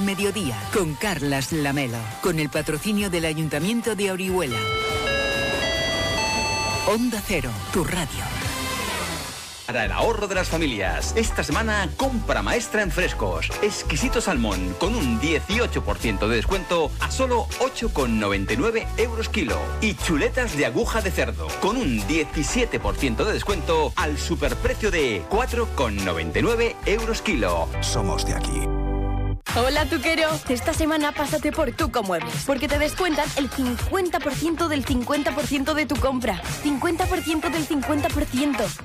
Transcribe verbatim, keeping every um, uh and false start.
mediodía con Carlas Lamelo, con el patrocinio del Ayuntamiento de Orihuela. Onda Cero, tu radio. Para el ahorro de las familias, esta semana compra maestra en frescos. Exquisito salmón con un dieciocho por ciento de descuento a solo ocho con noventa y nueve euros kilo. Y chuletas de aguja de cerdo con un diecisiete por ciento de descuento al superprecio de cuatro con noventa y nueve euros kilo. Somos de aquí. Hola, tuquero. Esta semana pásate por Tuco Muebles, porque te descuentan el cincuenta por ciento del cincuenta por ciento de tu compra. cincuenta por ciento del cincuenta por ciento.